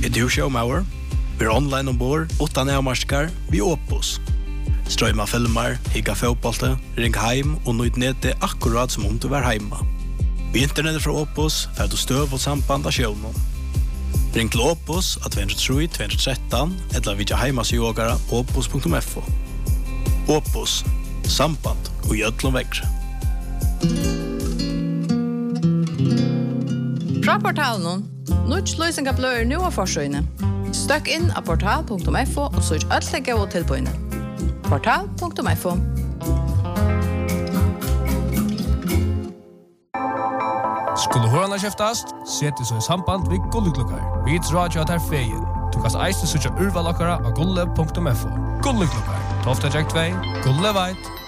du showmauer? Vi online ombord, utan avmarskar, vi Opus. Strøyma filmer, higga fotbollte, ring heim og nøyd nede akkurat som om du var heima. Vi internettet fra Opus får du støv og samband av sjøvnen. Ring til Opus av 203-213 eller vidja heimasjågara opus.fo. Opus, samband og gjødlom vekre. Fra portalen, nødt løsning av bløyer nå av forsøyene. Støkk inn av portal.fo og søk alt det gode tilbøyene. Portal.fo. Skulle hørende kjeftast, sette så i samband ved Gulleklokkar. Vi tror at jeg tar feien. Du kan eiste søke urvalokkara av gulle.fo. Gulleklokkar, 12. 2, Gulle veit.